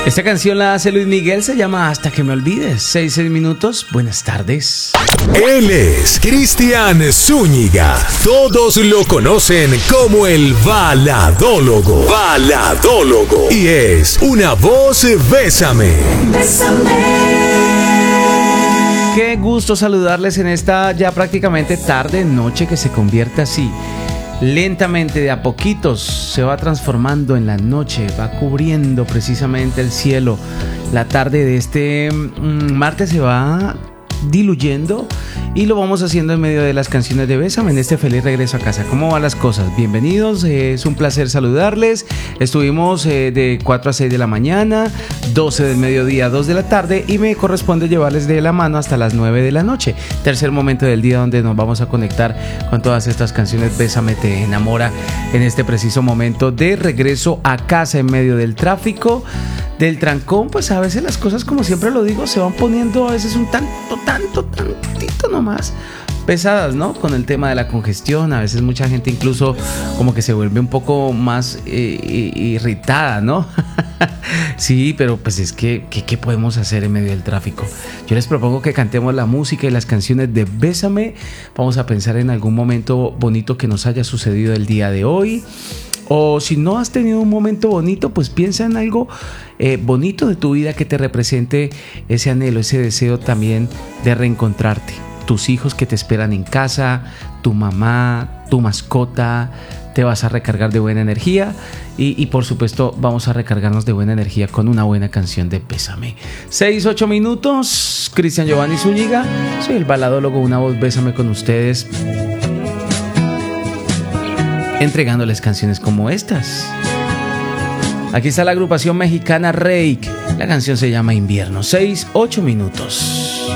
Esta canción la hace Luis Miguel, se llama Hasta que me olvides. 6 minutos, buenas tardes. Él es Cristian Zúñiga. Todos lo conocen como el baladólogo. Baladólogo. Y es una voz Bésame. Qué gusto saludarles en esta ya prácticamente tarde, noche que se convierte así. Lentamente, de a poquitos, se va transformando en la noche, va cubriendo precisamente el cielo. La tarde de este martes se va diluyendo y lo vamos haciendo en medio de las canciones de Bésame en este feliz regreso a casa. ¿Cómo van las cosas? Bienvenidos, es un placer saludarles. Estuvimos de 4 a 6 de la mañana, 12 del mediodía, 2 de la tarde y me corresponde llevarles de la mano hasta las 9 de la noche. Tercer momento del día donde nos vamos a conectar con todas estas canciones. Bésame te enamora en este preciso momento de regreso a casa en medio del tráfico, del trancón. Pues a veces las cosas, como siempre lo digo, se van poniendo a veces un tantito nomás pesadas, ¿no? Con el tema de la congestión, a veces mucha gente incluso como que se vuelve un poco más irritada, ¿no? Sí, pero pues es que ¿qué podemos hacer en medio del tráfico? Yo les propongo que cantemos la música y las canciones de Bésame. Vamos a pensar en algún momento bonito que nos haya sucedido el día de hoy. O si no has tenido un momento bonito, pues piensa en algo bonito de tu vida que te represente ese anhelo, ese deseo también de reencontrarte. Tus hijos que te esperan en casa, tu mamá, tu mascota. Te vas a recargar de buena energía y por supuesto vamos a recargarnos de buena energía con una buena canción de Bésame. 6-8 minutos, Cristian Giovanni Zúñiga, soy el baladólogo, una voz Bésame con ustedes, entregándoles canciones como estas. Aquí está la agrupación mexicana Reik, la canción se llama Invierno. 6-8 minutos.